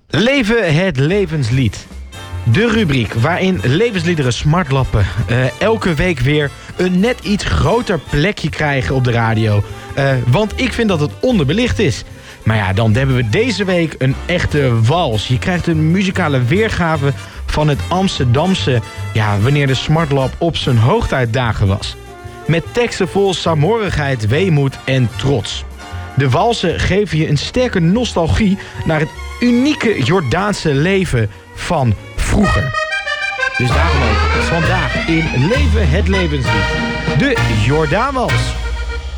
Leven het levenslied. De rubriek waarin levensliederen smartlappen elke week weer een net iets groter plekje krijgen op de radio. Want ik vind dat het onderbelicht is. Maar ja, dan hebben we deze week een echte wals. Je krijgt een muzikale weergave van het Amsterdamse, wanneer de smartlap op zijn hoogtijdagen was. Met teksten vol saamhorigheid, weemoed en trots. De walsen geven je een sterke nostalgie naar het unieke Jordaanse leven van vroeger. Dus daarom ook vandaag in Leven het levenslied. De Jordaanwals.